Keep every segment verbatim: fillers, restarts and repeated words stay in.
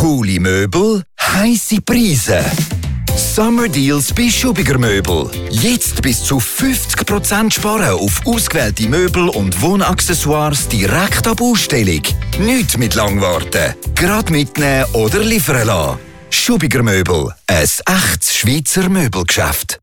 Coole Möbel, heisse Preise. Summer Deals bei Schubiger Möbel. Jetzt bis zu fünfzig Prozent sparen auf ausgewählte Möbel und Wohnaccessoires direkt ab Ausstellung. Nicht mit Langwarten. Gerade mitnehmen oder liefern lassen. Schubiger Möbel. Ein echtes Schweizer Möbelgeschäft.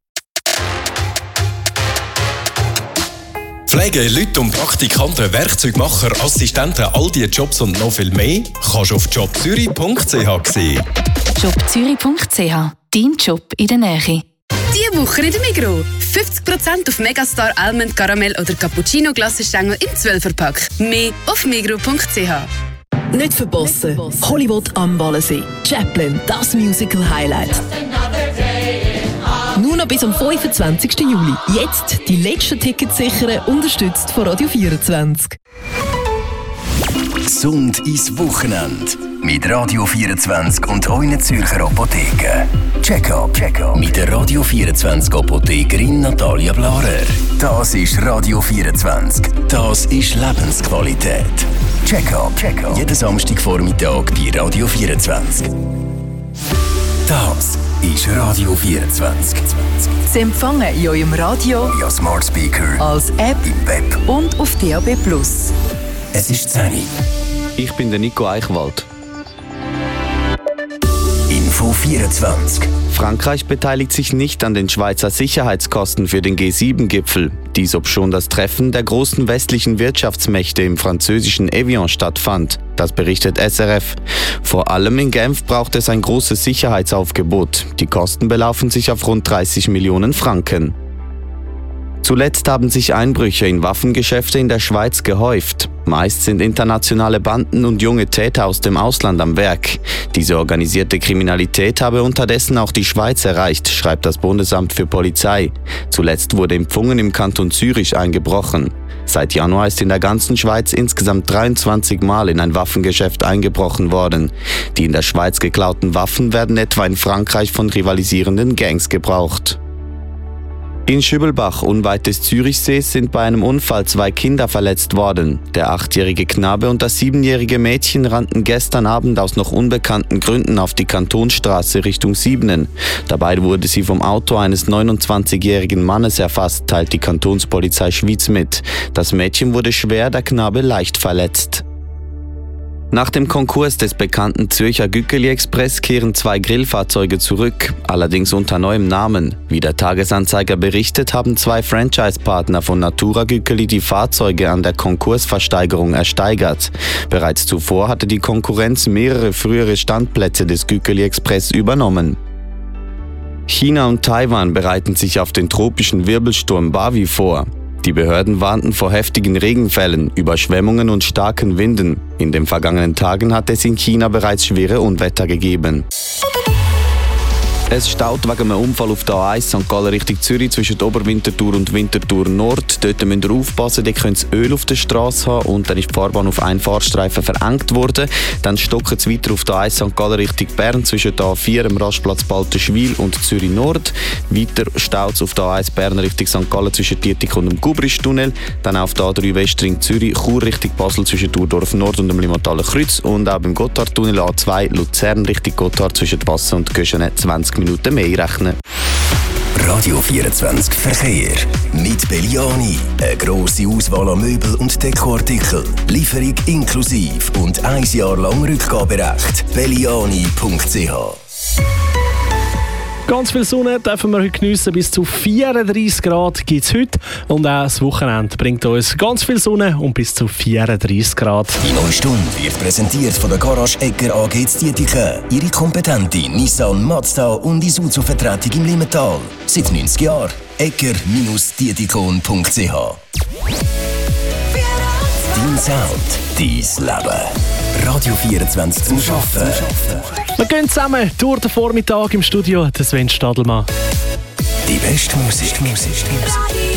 Pflege, Leute und Praktikanten, Werkzeugmacher, Assistenten, all diese Jobs und noch viel mehr kannst du auf jobzürich punkt c h sehen. jobzürich punkt c h. Dein Job in der Nähe. Diese Woche in der Migros. fünfzig Prozent auf Megastar Almond Caramel oder Cappuccino Glassenstängel im zwölfer-Pack. Mehr auf migros punkt c h. Nicht verpassen. Hollywood am Wallensee. Chaplin, das Musical-Highlight. Nur noch bis am fünfundzwanzigsten Juli. Jetzt die letzten Tickets sichern, unterstützt von Radio vierundzwanzig. Gesund ins Wochenende. Mit Radio vierundzwanzig und euren Zürcher Apotheken. Check-up Check mit der Radio vierundzwanzig Apothekerin Natalia Blarer. Das ist Radio vierundzwanzig. Das ist Lebensqualität. Check-up Check jeden Samstagvormittag bei Radio vierundzwanzig. Das ist Radio vierundzwanzig. Sie empfangen in eurem Radio, via Smart Speaker, als App im Web und auf D A B plus. Es ist zehn Uhr. Ich bin der Nico Eichwald. Info vierundzwanzig. Frankreich beteiligt sich nicht an den Schweizer Sicherheitskosten für den G sieben Gipfel. Dies obschon das Treffen der großen westlichen Wirtschaftsmächte im französischen Evian stattfand. Das berichtet S R F. Vor allem in Genf braucht es ein großes Sicherheitsaufgebot. Die Kosten belaufen sich auf rund dreißig Millionen Franken. Zuletzt haben sich Einbrüche in Waffengeschäfte in der Schweiz gehäuft. Meist sind internationale Banden und junge Täter aus dem Ausland am Werk. Diese organisierte Kriminalität habe unterdessen auch die Schweiz erreicht, schreibt das Bundesamt für Polizei. Zuletzt wurde in Pfungen im Kanton Zürich eingebrochen. Seit Januar ist in der ganzen Schweiz insgesamt dreiundzwanzig Mal in ein Waffengeschäft eingebrochen worden. Die in der Schweiz geklauten Waffen werden etwa in Frankreich von rivalisierenden Gangs gebraucht. In Schübelbach, unweit des Zürichsees, sind bei einem Unfall zwei Kinder verletzt worden. Der achtjährige Knabe und das siebenjährige Mädchen rannten gestern Abend aus noch unbekannten Gründen auf die Kantonsstraße Richtung Siebnen. Dabei wurde sie vom Auto eines neunundzwanzigjährigen Mannes erfasst, teilt die Kantonspolizei Schwyz mit. Das Mädchen wurde schwer, der Knabe leicht verletzt. Nach dem Konkurs des bekannten Zürcher Gückeli Express kehren zwei Grillfahrzeuge zurück, allerdings unter neuem Namen. Wie der Tagesanzeiger berichtet, haben zwei Franchise-Partner von Natura Gückeli die Fahrzeuge an der Konkursversteigerung ersteigert. Bereits zuvor hatte die Konkurrenz mehrere frühere Standplätze des Gückeli Express übernommen. China und Taiwan bereiten sich auf den tropischen Wirbelsturm Bavi vor. Die Behörden warnten vor heftigen Regenfällen, Überschwemmungen und starken Winden. In den vergangenen Tagen hat es in China bereits schwere Unwetter gegeben. Es staut wegen einem Unfall auf der A eins Sankt Gallen Richtung Zürich zwischen Oberwinterthur und Winterthur Nord. Dort müsst ihr aufpassen, dort könnt ihr Öl auf der Straße haben und dann ist die Fahrbahn auf einen Fahrstreifen verengt worden. Dann stockt es weiter auf der A eins Sankt Gallen Richtung Bern zwischen der A vier, dem Rastplatz Baltenschwil und Zürich Nord. Weiter staut es auf der A eins Bern Richtung Sankt Gallen zwischen Dietik und dem Gubristunnel. Dann auf der A drei Westring Zürich, Chur Richtung Basel zwischen Thurdorf Nord und dem Limataler Kreuz. Und auch beim Gotthardtunnel A zwei Luzern Richtung Gotthard zwischen Bassen und Göschene zwanzig Minuten mehr rechnen. Radio vierundzwanzig Verkehr. Mit Belliani. Eine grosse Auswahl an Möbel und Dekoartikel. Lieferung inklusiv und ein Jahr lang Rückgaberecht. belliani punkt c h. Ganz viel Sonne dürfen wir heute geniessen. Bis zu vierunddreissig Grad gibt es heute. Und auch das Wochenende bringt uns ganz viel Sonne und bis zu vierunddreissig Grad. Die neue Stunde wird präsentiert von der Garage Egger A G Dietiken. Ihre kompetente Nissan, Mazda und Isuzu-Vertretung im Limmatal. Seit neunzig Jahren. egger Dietikon punkt c h. Dein Sound, dein Leben. Radio vierundzwanzig zum Arbeiten. Wir gehen zusammen durch den Vormittag im Studio, der Sven Stadelmann. Die beste Musik. Musik.